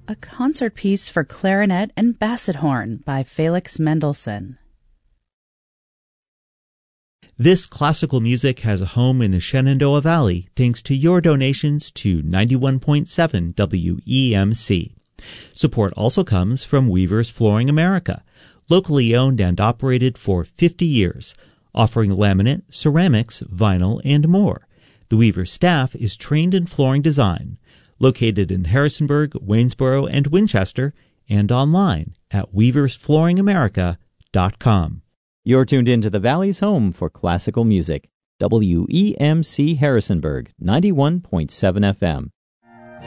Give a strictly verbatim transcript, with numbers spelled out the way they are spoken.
a concert piece for clarinet and basset horn by Felix Mendelssohn. This classical music has a home in the Shenandoah Valley thanks to your donations to ninety-one point seven W E M C. Support also comes from Weaver's Flooring America, locally owned and operated for fifty years, offering laminate, ceramics, vinyl, and more. The Weaver staff is trained in flooring design, located in Harrisonburg, Waynesboro, and Winchester, and online at weavers flooring america dot com. You're tuned in to the Valley's home for classical music, W E M C Harrisonburg, ninety-one point seven F M.